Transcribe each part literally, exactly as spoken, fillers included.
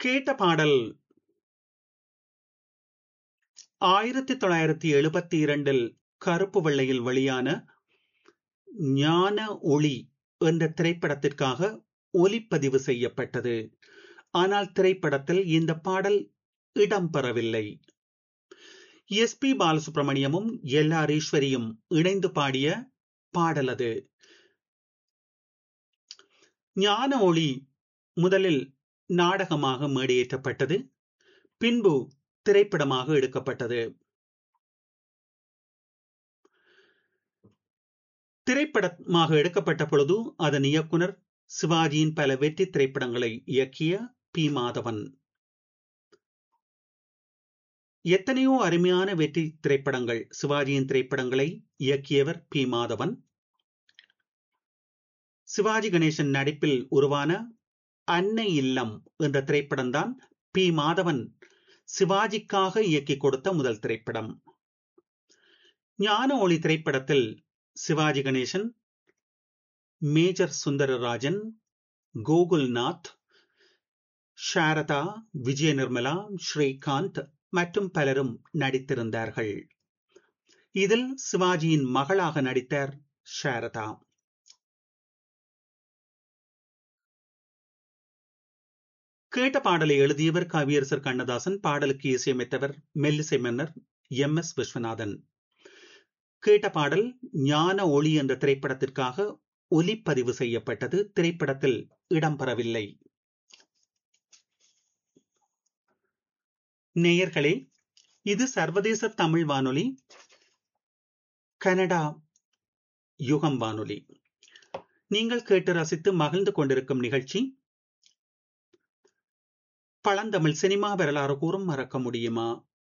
கேட்ட பாடல் ஆயிரத்தி தொள்ளாயிரத்தி எழுபத்தி இரண்டில் கருப்பு வெள்ளையில் வெளியான ஞான ஒளி என்ற திரைப்படத்திற்காக ஒலிப்பதிவு செய்யப்பட்டது. ஆனால் திரைப்படத்தில் இந்த பாடல் இடம்பெறவில்லை. எஸ் பி பாலசுப்ரமணியமும் எல் ஆர் ஈஸ்வரியும் இணைந்து பாடிய பாடல் அது. ஞான ஒளி முதலில் நாடகமாக மேடையேற்றப்பட்டது, பின்பு திரைப்படமாக எடுக்கப்பட்டது. திரைப்படமாக எடுக்கப்பட்ட பொழுது அதன் இயக்குனர் சிவாஜியின் பல வெற்றி திரைப்படங்களை இயக்கிய பி மாதவன். எத்தனையோ அருமையான வெற்றி திரைப்படங்கள் சிவாஜியின் திரைப்படங்களை இயக்கியவர் பி மாதவன். சிவாஜி கணேசன் நடிப்பில் உருவான அன்னை இல்லம் என்ற திரைப்படம்தான் பி மாதவன் சிவாஜிக்காக இயக்கி கொடுத்த முதல் திரைப்படம். ஞான ஒளி திரைப்படத்தில் சிவாஜி கணேசன், மேஜர் சுந்தரராஜன், கோகுல்நாத், சாரதா, விஜய நிர்மலா, ஸ்ரீகாந்த் மற்றும் பலரும் நடித்திருந்தார்கள். இதில் சிவாஜியின் மகளாக நடித்தார் சாரதா. கேட்ட பாடலை எழுதியவர் கவியரசர் கண்ணதாசன், பாடலுக்கு இசையமைத்தவர் மெல்லிசை மன்னர் எம் எஸ் விஸ்வநாதன். கேட்ட பாடல் ஞான ஒளி என்ற திரைப்படத்திற்காக ஒலிப்பதிவு செய்யப்பட்டது, திரைப்படத்தில் இடம்பெறவில்லை. நேயர்களே, இது சர்வதேச தமிழ் வானொலி, கனடா யுகம் வானொலி. நீங்கள் கேட்டு ரசித்து மகிழ்ந்து கொண்டிருக்கும் நிகழ்ச்சி பழந்தமிழ் சினிமா வரலாறு கூறும் மறக்க முடியுமா.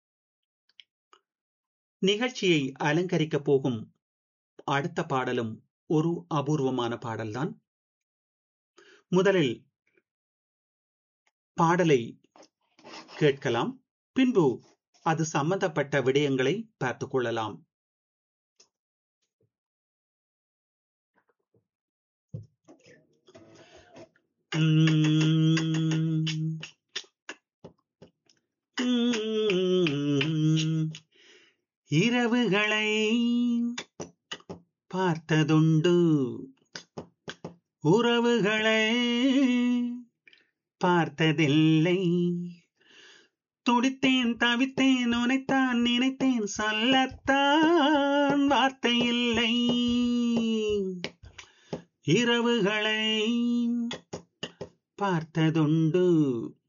நிகழ்ச்சியை அலங்கரிக்க போகும் அடுத்த பாடலும் ஒரு அபூர்வமான பாடல்தான். முதலில் பாடலை கேட்கலாம், பின்பு அது சம்பந்தப்பட்ட விடயங்களை பார்த்துக் கொள்ளலாம். இரவுகளை பார்த்ததுண்டு, உறவுகளை பார்த்ததில்லை, துடித்தேன் தவித்தேன் உனைத்தான் நினைத்தேன், சொல்லத்தான் வார்த்தை இல்லை. இரவுகளை பார்த்ததுண்டு,